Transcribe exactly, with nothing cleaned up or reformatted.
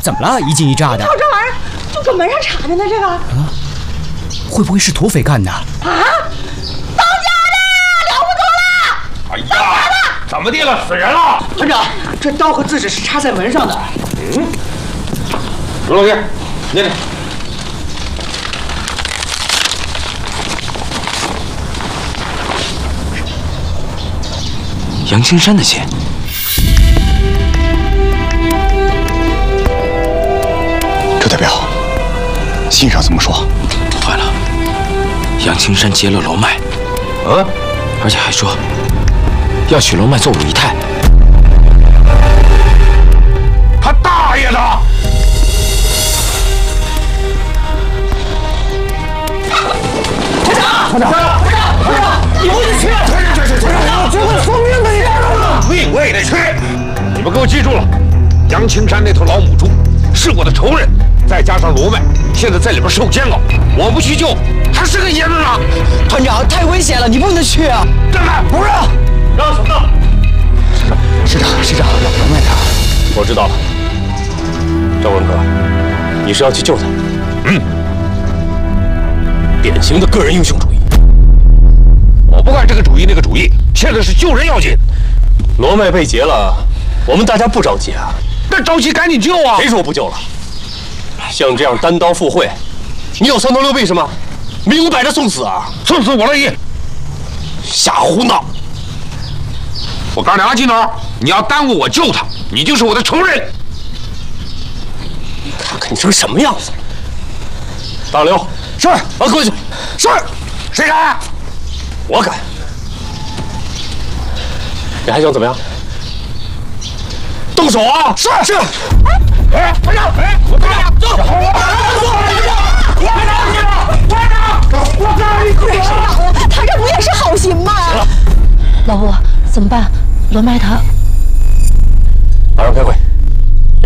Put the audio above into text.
怎么了？一惊一乍的。 靠，这玩意儿就搁门上插着呢，这个。啊， 会不会是土匪干的？啊！ 当家的，了不得了！ 哎呀，怎么地了？死人了！ 团长，这刀和字纸是插在门上的。 嗯，罗老弟，念念。 杨青山的信， 周代表，信上怎么说？ 坏了，杨青山结了罗麦， 嗯， 而且还说要娶罗麦做武姨太。 他大爷的！ 团长，团长，团长，团长，你不许去！团长，团长，这会送命的你！ 命我也得去！你们给我记住了，杨青山那头老母猪是我的仇人，再加上罗麦现在在里边受煎熬，我不去救，还是个爷们吗？ 团长，太危险了，你不能去啊！ 站开！ 不让！ 让什么呢？ 师长，师长，罗麦他…… 我知道了，张文哥，你是要去救他？ 嗯， 典型的个人英雄主义。 我不管这个主义那个主义，现在是救人要紧。 罗麦被劫了，我们大家不着急啊。 那着急赶紧救啊！ 谁说不救了？像这样单刀赴会，你有三头六臂是吗？明摆着送死啊！ 送死我乐意。 瞎胡闹！ 我告诉你啊，金头，你要耽误我救他，你就是我的仇人。 看看你成什么样子！大刘， 是， 把过去。 是，谁敢？ 我敢！你还想怎么样？动手啊！ 是是。哎，团长，哎，我团长，走！团长，团长，团长，我告诉你， 别上当了，他这不也是好心吗？ 老伯，怎么办？罗麦他…… 马上开会。